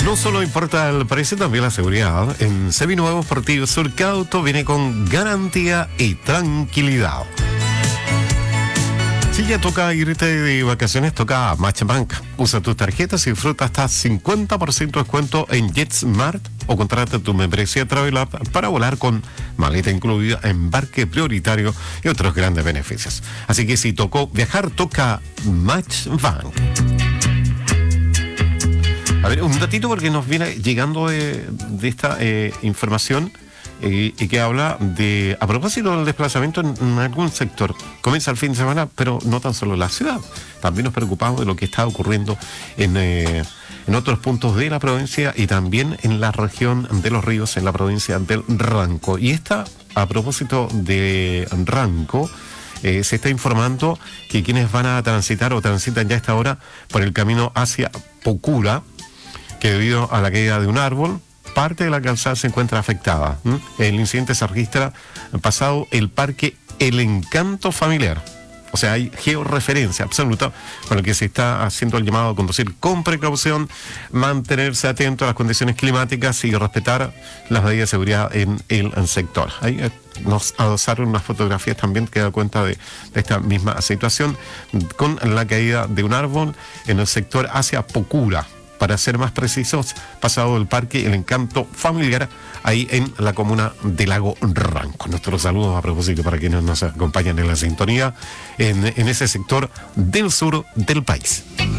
No solo importa el precio, también la seguridad. En Seminuevo Sportivo Surcauto viene con garantía y tranquilidad. Si ya toca irte de vacaciones, toca Matchbank. Usa tus tarjetas y disfruta hasta 50% de descuento en JetSmart o contrata tu membresía Travel App para volar con maleta incluida, embarque prioritario y otros grandes beneficios. Así que si tocó viajar, toca Matchbank. A ver, un datito porque nos viene llegando de esta información y que habla de, a propósito del desplazamiento en algún sector. Comienza el fin de semana, pero no tan solo en la ciudad. También nos preocupamos de lo que está ocurriendo en otros puntos de la provincia y también en la región de Los Ríos, en la provincia del Ranco. Y esta, a propósito de Ranco, se está informando que quienes van a transitar o transitan ya a esta hora por el camino hacia Pocura, que debido a la caída de un árbol, parte de la calzada se encuentra afectada. El incidente se registra pasado el parque El Encanto Familiar. O sea, hay georreferencia absoluta con lo que se está haciendo el llamado a conducir con precaución, mantenerse atento a las condiciones climáticas y respetar las medidas de seguridad en el sector. Ahí nos adosaron unas fotografías también que da cuenta de esta misma situación con la caída de un árbol en el sector hacia Pocura. Para ser más precisos, pasado el parque El Encanto Familiar, ahí en la comuna de Lago Ranco. Nuestros saludos a propósito para quienes nos acompañan en la sintonía en ese sector del sur del país.